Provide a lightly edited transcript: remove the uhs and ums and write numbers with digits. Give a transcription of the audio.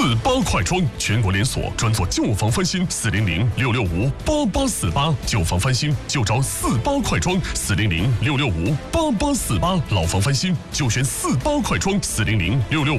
48快装，全国连锁，专做旧房翻新，400-665-8848，旧房翻新就找48快装，400-665-8848，老房翻新就选48快装，400-665。